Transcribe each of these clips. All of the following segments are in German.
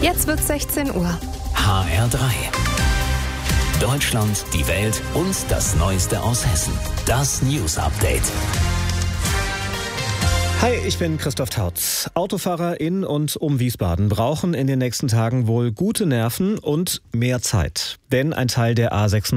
Jetzt wird 16 Uhr. HR3. Deutschland, die Welt und das Neueste aus Hessen. Das News Update. Hi, ich bin Christoph Tautz. Autofahrer in und um Wiesbaden brauchen in den nächsten Tagen wohl gute Nerven und mehr Zeit. Denn ein Teil der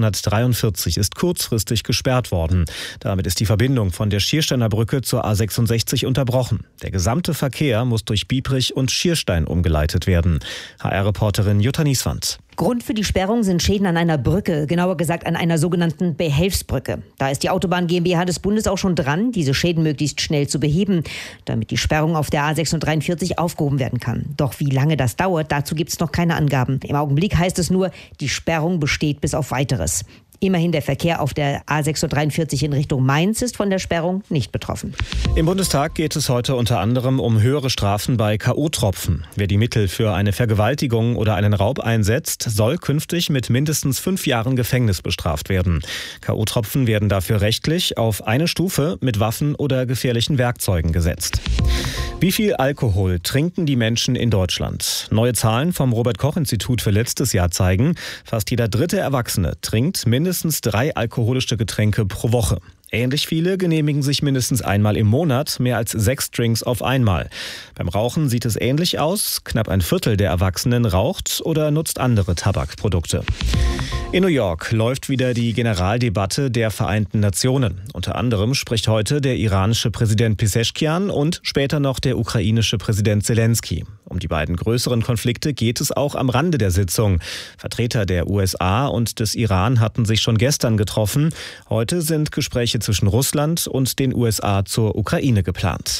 A643 ist kurzfristig gesperrt worden. Damit ist die Verbindung von der Schiersteiner Brücke zur A66 unterbrochen. Der gesamte Verkehr muss durch Biebrich und Schierstein umgeleitet werden. HR-Reporterin Jutta Nieswand. Grund für die Sperrung sind Schäden an einer Brücke, genauer gesagt an einer sogenannten Behelfsbrücke. Da ist die Autobahn GmbH des Bundes auch schon dran, diese Schäden möglichst schnell zu beheben, damit die Sperrung auf der A643 aufgehoben werden kann. Doch wie lange das dauert, dazu gibt es noch keine Angaben. Im Augenblick heißt es nur, die Sperrung besteht bis auf Weiteres. Immerhin der Verkehr auf der A643 in Richtung Mainz ist von der Sperrung nicht betroffen. Im Bundestag geht es heute unter anderem um höhere Strafen bei K.O.-Tropfen. Wer die Mittel für eine Vergewaltigung oder einen Raub einsetzt, soll künftig mit mindestens 5 Jahren Gefängnis bestraft werden. K.O.-Tropfen werden dafür rechtlich auf eine Stufe mit Waffen oder gefährlichen Werkzeugen gesetzt. Wie viel Alkohol trinken die Menschen in Deutschland? Neue Zahlen vom Robert-Koch-Institut für letztes Jahr zeigen, fast jeder dritte Erwachsene trinkt mindestens 3 alkoholische Getränke pro Woche. Ähnlich viele genehmigen sich mindestens einmal im Monat mehr als 6 Drinks auf einmal. Beim Rauchen sieht es ähnlich aus. Knapp ein Viertel der Erwachsenen raucht oder nutzt andere Tabakprodukte. In New York läuft wieder die Generaldebatte der Vereinten Nationen. Unter anderem spricht heute der iranische Präsident Pezeshkian und später noch der ukrainische Präsident Zelensky. Um die beiden größeren Konflikte geht es auch am Rande der Sitzung. Vertreter der USA und des Iran hatten sich schon gestern getroffen. Heute sind Gespräche zwischen Russland und den USA zur Ukraine geplant.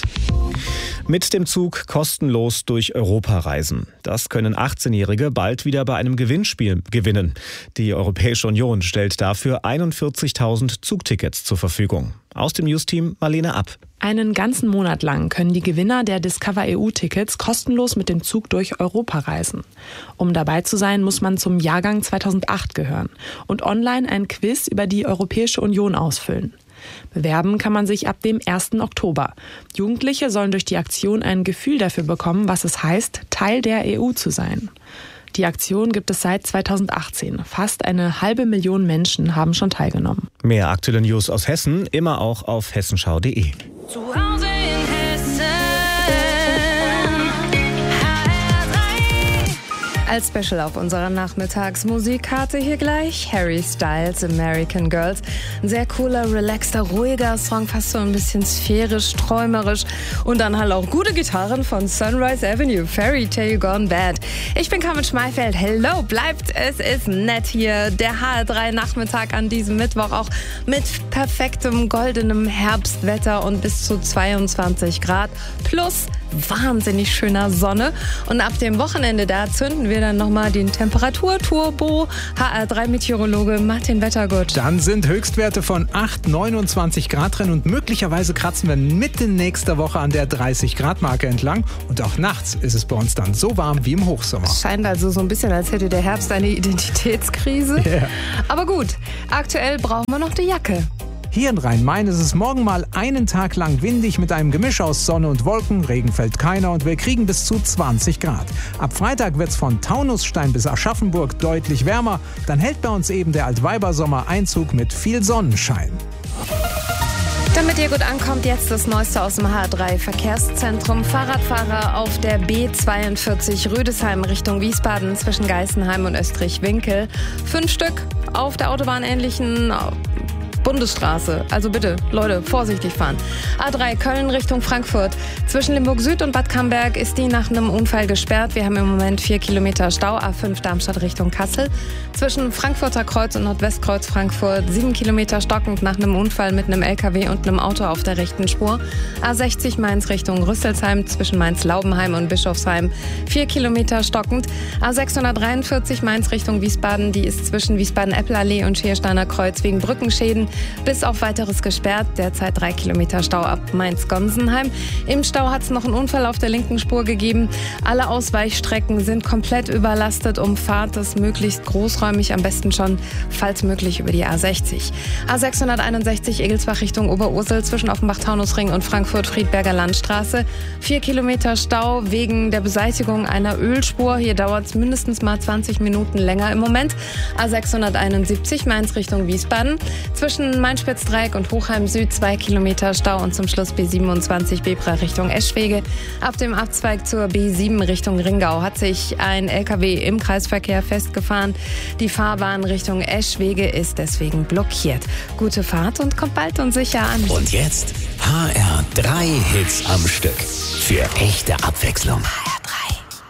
Mit dem Zug kostenlos durch Europa reisen. Das können 18-Jährige bald wieder bei einem Gewinnspiel gewinnen. Die Europäische Union stellt dafür 41.000 Zugtickets zur Verfügung. Aus dem News-Team Marlene App. Einen ganzen Monat lang können die Gewinner der Discover EU-Tickets kostenlos mit dem Zug durch Europa reisen. Um dabei zu sein, muss man zum Jahrgang 2008 gehören und online ein Quiz über die Europäische Union ausfüllen. Bewerben kann man sich ab dem 1. Oktober. Jugendliche sollen durch die Aktion ein Gefühl dafür bekommen, was es heißt, Teil der EU zu sein. Die Aktion gibt es seit 2018. Fast 500.000 Menschen haben schon teilgenommen. Mehr aktuelle News aus Hessen, immer auch auf hessenschau.de. Zu Hause in Hessen. Als Special auf unserer Nachmittagsmusikkarte hier gleich Harry Styles, American Girls. Ein sehr cooler, relaxter, ruhiger Song, fast so ein bisschen sphärisch, träumerisch. Und dann halt auch gute Gitarren von Sunrise Avenue, Fairy Tale Gone Bad. Ich bin Carmen Schmeifeld. Hello, bleibt es ist nett hier. Der HR3-Nachmittag an diesem Mittwoch auch mit perfektem goldenem Herbstwetter und bis zu 22 Grad plus wahnsinnig schöner Sonne. Und ab dem Wochenende, da zünden wir dann nochmal den Temperaturturbo. HR3-Meteorologe Martin Wettergut. Dann sind Höchstwerte von 29 Grad drin und möglicherweise kratzen wir Mitte nächster Woche an der 30-Grad-Marke entlang. Und auch nachts ist es bei uns dann so warm wie im Hochsommer. Scheint also so ein bisschen, als hätte der Herbst eine Identitätskrise. Yeah. Aber gut, aktuell brauchen wir noch die Jacke. Hier in Rhein-Main ist es morgen mal einen Tag lang windig mit einem Gemisch aus Sonne und Wolken. Regen fällt keiner und wir kriegen bis zu 20 Grad. Ab Freitag wird es von Taunusstein bis Aschaffenburg deutlich wärmer. Dann hält bei uns eben der Altweibersommer Einzug mit viel Sonnenschein. Damit ihr gut ankommt, jetzt das Neueste aus dem HR3-Verkehrszentrum. Fahrradfahrer auf der B42 Rüdesheim Richtung Wiesbaden zwischen Geisenheim und Österreich-Winkel. 5 Stück auf der autobahnähnlichen Bundesstraße. Also bitte, Leute, vorsichtig fahren. A3 Köln Richtung Frankfurt. Zwischen Limburg Süd und Bad Camberg ist die nach einem Unfall gesperrt. Wir haben im Moment 4 Kilometer Stau. A5 Darmstadt Richtung Kassel. Zwischen Frankfurter Kreuz und Nordwestkreuz Frankfurt 7 Kilometer stockend nach einem Unfall mit einem LKW und einem Auto auf der rechten Spur. A60 Mainz Richtung Rüsselsheim zwischen Mainz-Laubenheim und Bischofsheim 4 Kilometer stockend. A643 Mainz Richtung Wiesbaden. Die ist zwischen Wiesbaden-Eppelallee und Schiersteiner Kreuz wegen Brückenschäden bis auf Weiteres gesperrt. Derzeit 3 Kilometer Stau ab Mainz-Gonsenheim. Im Stau hat es noch einen Unfall auf der linken Spur gegeben. Alle Ausweichstrecken sind komplett überlastet. Umfahrt ist möglichst großräumig, am besten schon, falls möglich, über die A60. A661 Egelsbach Richtung Oberursel zwischen Offenbach-Taunusring und Frankfurt-Friedberger Landstraße. 4 Kilometer Stau wegen der Beseitigung einer Ölspur. Hier dauert es mindestens mal 20 Minuten länger im Moment. A671 Mainz Richtung Wiesbaden. Zwischen Main-Spitz-Dreieck und Hochheim Süd 2 Kilometer Stau und zum Schluss B27 Bebra Richtung Eschwege. Auf dem Abzweig zur B7 Richtung Ringau hat sich ein LKW im Kreisverkehr festgefahren. Die Fahrbahn Richtung Eschwege ist deswegen blockiert. Gute Fahrt und kommt bald und sicher an. Und jetzt HR 3 Hits am Stück. Für echte Abwechslung.